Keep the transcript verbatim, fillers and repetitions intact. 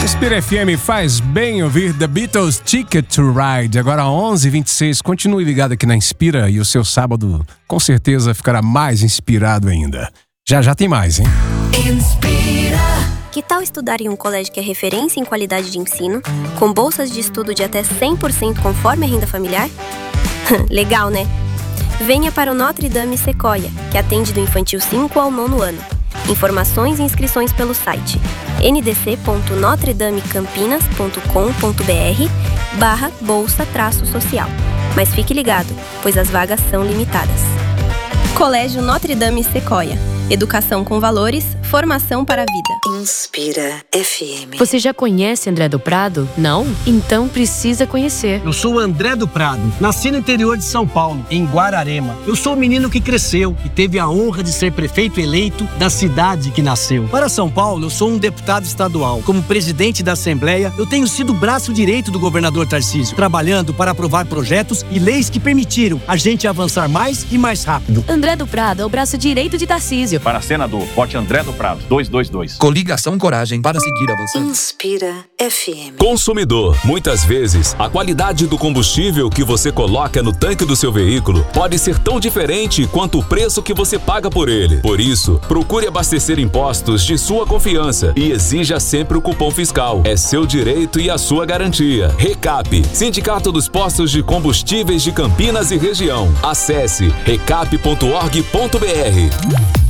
Inspira F M faz bem ouvir The Beatles Ticket to Ride. Agora onze e vinte e seis. Continue ligado aqui na Inspira e o seu sábado com certeza ficará mais inspirado ainda. Já já tem mais, hein? Inspira. Que tal estudar em um colégio que é referência em qualidade de ensino, com bolsas de estudo de até cem por cento conforme a renda familiar? Legal, né? Venha para o Notre Dame Sequoia, que atende do infantil cinco ao nono ano. Informações e inscrições pelo site n d c ponto notre dame campinas ponto com ponto b r barra bolsa traço social. Mas fique ligado, pois as vagas são limitadas. Colégio Notre Dame Sequoia. Educação com valores, formação para a vida. Inspira F M. Você já conhece André do Prado? Não? Então precisa conhecer. Eu sou o André do Prado, nasci no interior de São Paulo, em Guararema. Eu sou o menino que cresceu e teve a honra de ser prefeito eleito da cidade que nasceu. Para São Paulo, eu sou um deputado estadual. Como presidente da Assembleia, eu tenho sido o braço direito do governador Tarcísio, trabalhando para aprovar projetos e leis que permitiram a gente avançar mais e mais rápido. André do Prado é o braço direito de Tarcísio. Para senador, vote André do Prado, dois dois dois. Coligação Coragem para seguir avançando. Inspira F M. Consumidor, muitas vezes, a qualidade do combustível que você coloca no tanque do seu veículo pode ser tão diferente quanto o preço que você paga por ele. Por isso, procure abastecer em postos de sua confiança e exija sempre o cupom fiscal. É seu direito e a sua garantia. Recap, Sindicato dos Postos de Combustíveis de Campinas e Região. Acesse recap ponto org ponto b r.